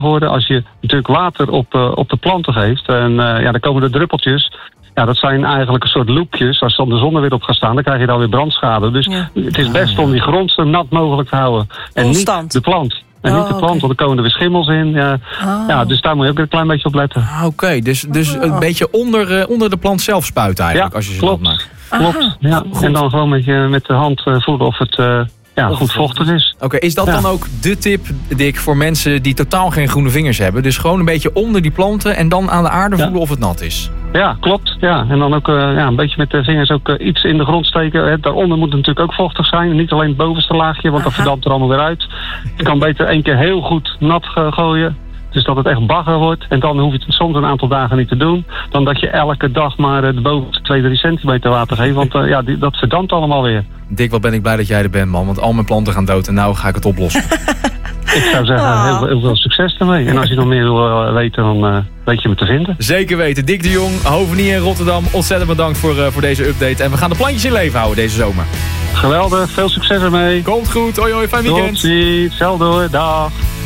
worden als je natuurlijk water op de planten geeft. En dan komen de druppeltjes. Ja, dat zijn eigenlijk een soort loopjes. Als dan de zon er weer op gaat staan, dan krijg je dan weer brandschade. Dus het is best om die grond zo nat mogelijk te houden. En Constant. niet de plant. En niet de plant, want dan komen er weer schimmels in. Ja, dus daar moet je ook een klein beetje op letten. Oké, dus een beetje onder de plant zelf spuiten eigenlijk, als je ze nat maakt. Klopt, ja. En dan gewoon met de hand voelen of het goed vochtig is. Oké, is dat dan ook de tip, Dick, voor mensen die totaal geen groene vingers hebben? Dus gewoon een beetje onder die planten en dan aan de aarde voelen of het nat is? Ja, klopt. Ja. En dan ook een beetje met de vingers ook iets in de grond steken. Daaronder moet het natuurlijk ook vochtig zijn. Niet alleen het bovenste laagje, want dat verdampt er allemaal weer uit. Je kan beter 1 keer heel goed nat gooien. Dus dat het echt bagger wordt. En dan hoef je het soms een aantal dagen niet te doen. Dan dat je elke dag maar de bovenste 2-3 centimeter water geeft. Want dat verdampt allemaal weer. Dick, wat ben ik blij dat jij er bent, man. Want al mijn planten gaan dood en nou ga ik het oplossen. Ik zou zeggen, heel veel succes ermee. En als je nog meer wil weten, dan weet je me te vinden. Zeker weten. Dick de Jong, Hovenier in Rotterdam. Ontzettend bedankt voor deze update. En we gaan de plantjes in leven houden deze zomer. Geweldig, veel succes ermee. Komt goed. Hoi hoi, fijn weekend. Tot ziens, hetzelfde hoor, dag.